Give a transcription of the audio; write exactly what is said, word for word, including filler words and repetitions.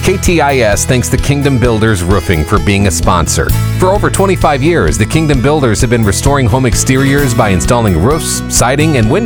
K T I S thanks the Kingdom Builders Roofing for being a sponsor. For over twenty-five years, the Kingdom Builders have been restoring home exteriors by installing roofs, siding, and windows